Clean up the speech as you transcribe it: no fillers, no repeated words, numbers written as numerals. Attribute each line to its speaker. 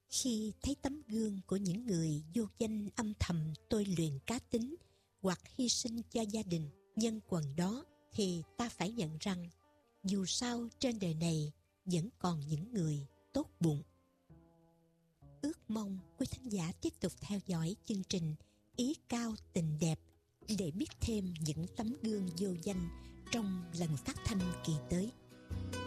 Speaker 1: Khi thấy tấm gương của những người vô danh âm thầm tôi luyện cá tính hoặc hy sinh cho gia đình, nhân quần đó, thì ta phải nhận rằng dù sao trên đời này vẫn còn những người tốt bụng. Ước mong quý thính giả tiếp tục theo dõi chương trình Ý Cao Tình Đẹp để biết thêm những tấm gương vô danh trong lần phát thanh kỳ tới.